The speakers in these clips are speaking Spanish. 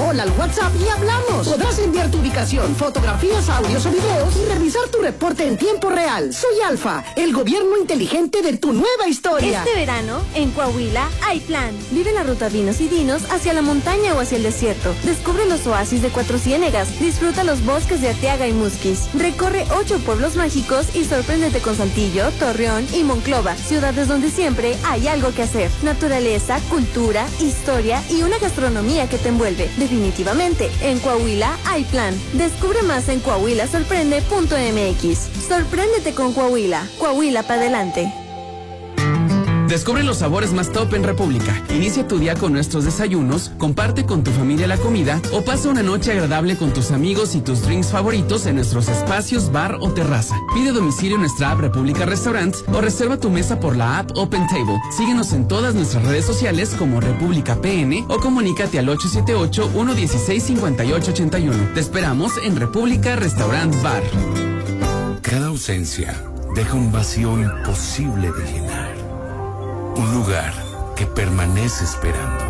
hola al WhatsApp y hablamos. Podrás enviar tu ubicación, fotografías, audios o videos y revisar tu reporte en tiempo real. Soy Alfa, el gobierno inteligente de tu nueva historia. Este verano, en Coahuila, hay plan. Vive la ruta Vinos y Dinos hacia la montaña o hacia el desierto. Descubre los oasis de Cuatro Ciénegas. Disfruta los bosques de Arteaga y Musquis. Recorre 8 pueblos mágicos y sorpréndete con Saltillo, Torreón y Monclova. Ciudades donde siempre hay algo que hacer. Naturaleza, cultura, historia y una gastronomía que te envuelve. Definitivamente, en Coahuila hay plan. Descubre más en coahuilasorprende.mx. Sorpréndete con Coahuila. Coahuila para adelante. Descubre los sabores más top en República. Inicia tu día con nuestros desayunos, comparte con tu familia la comida o pasa una noche agradable con tus amigos y tus drinks favoritos en nuestros espacios bar o terraza. Pide domicilio en nuestra app República Restaurants o reserva tu mesa por la app Open Table. Síguenos en todas nuestras redes sociales como República PN o comunícate al 878-116-5881. Te esperamos en República Restaurant Bar. Cada ausencia deja un vacío imposible de llenar. Un lugar que permanece esperando.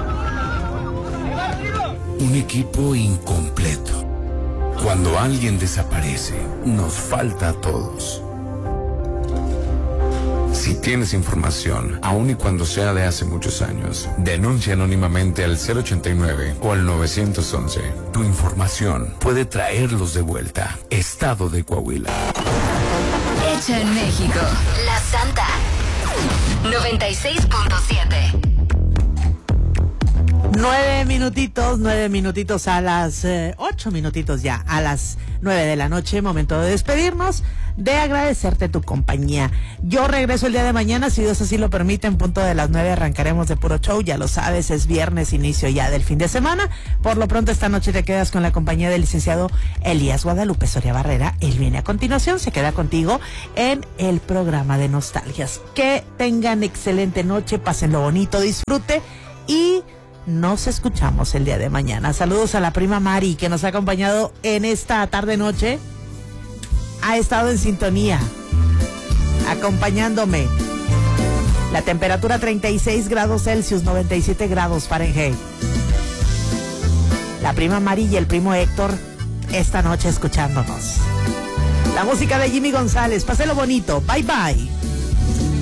Un equipo incompleto. Cuando alguien desaparece, nos falta a todos. Si tienes información, aun y cuando sea de hace muchos años, denuncia anónimamente al 089 o al 911. Tu información puede traerlos de vuelta. Estado de Coahuila. Hecha en México. La Santa. 96.7. 9 minutitos a las 8 minutitos ya, a las 9 de la noche, momento de despedirnos, de agradecerte tu compañía. Yo regreso el día de mañana, si Dios así lo permite, en punto de las 9 arrancaremos de puro show, ya lo sabes, es viernes, inicio ya del fin de semana. Por lo pronto esta noche te quedas con la compañía del licenciado Elías Guadalupe Soria Barrera. Él viene a continuación, se queda contigo en el programa de nostalgias. Que tengan excelente noche, pásenlo bonito, disfrute y nos escuchamos el día de mañana. Saludos a la prima Mari, que nos ha acompañado en esta tarde-noche. Ha estado en sintonía, acompañándome. La temperatura 36 grados Celsius, 97 grados Fahrenheit. La prima Mari y el primo Héctor esta noche escuchándonos. La música de Jimmy González. Páselo bonito. Bye, bye.